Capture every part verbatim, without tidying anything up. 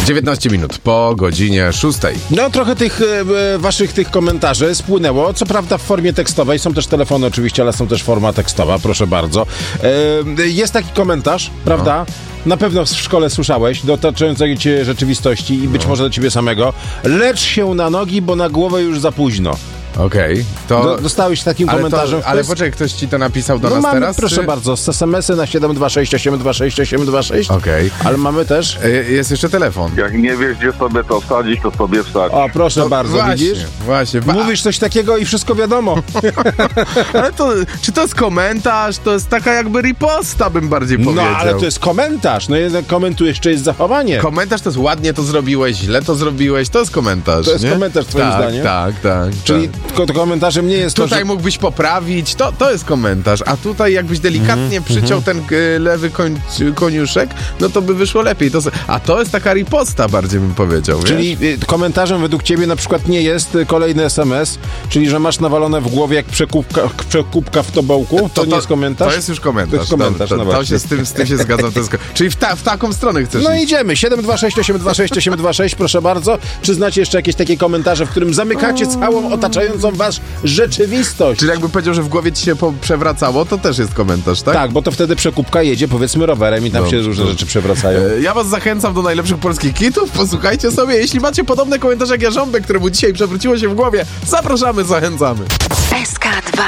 dziewiętnaście minut po godzinie szóstej. No trochę tych e, waszych tych komentarzy spłynęło, co prawda w formie tekstowej, są też telefony oczywiście, ale są też forma tekstowa, proszę bardzo. E, jest taki komentarz, prawda? No. Na pewno w szkole słyszałeś, dotyczącej cię rzeczywistości i być no. może do ciebie samego. Lecz się na nogi, bo na głowę już za późno. Okej, okay, to... Do, dostałeś takim ale komentarzem. To, ale jest... poczekaj, ktoś ci to napisał do no nas mamy, teraz? proszę czy... bardzo, z es em esy na siedem dwa sześć osiem dwa sześć osiem dwa sześć. Okej. Okay. Ale mamy też... Jest jeszcze telefon. Jak nie wiesz, gdzie sobie to wsadzić, to sobie wsadź. O, proszę to bardzo, właśnie, widzisz? Właśnie. Mówisz coś takiego i wszystko wiadomo. Ale to, czy to jest komentarz? To jest taka jakby riposta, bym bardziej powiedział. No, ale to jest komentarz. No jednak komentujesz, czy jest zachowanie. Komentarz to jest ładnie to zrobiłeś, źle to zrobiłeś. To jest komentarz, To jest nie? komentarz, twoim tak, zdaniem? Tak, tak. Czyli tak. to komentarzem nie jest to, Tutaj że... mógłbyś poprawić, to, to jest komentarz, a tutaj jakbyś delikatnie mm, przyciął mm. ten y, lewy koń, koniuszek, no to by wyszło lepiej. To, a to jest taka riposta, bardziej bym powiedział. Czyli wiesz? y, komentarzem według ciebie na przykład nie jest y, kolejny es em es, czyli że masz nawalone w głowie jak przekupka, przekupka w tobołku, to, to, to nie jest komentarz? To jest już komentarz. To jest komentarz, to, no to, to się z tym, z tym się zgadzam. To jest, czyli w, ta, w taką stronę chcesz No iść. idziemy, siedem dwa sześć osiem dwa sześć osiem dwa sześć, proszę bardzo. Czy znacie jeszcze jakieś takie komentarze, w którym zamykacie całą otaczającą was rzeczywistość? Czyli jakby powiedział, że w głowie ci się po, przewracało, to też jest komentarz, tak? Tak, bo to wtedy przekupka jedzie, powiedzmy, rowerem i tam no, się różne no. rzeczy przewracają. E, ja was zachęcam do najlepszych polskich kitów, posłuchajcie sobie. Jeśli macie podobne komentarze jak Jarząbek, któremu dzisiaj przewróciło się w głowie, zapraszamy, zachęcamy. S K dwa.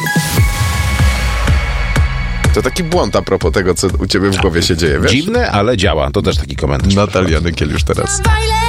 To taki błąd a propos tego, co u ciebie w głowie się dzieje, wiesz? Dziwne, ale działa. To też taki komentarz. Natalia Nykiel już teraz.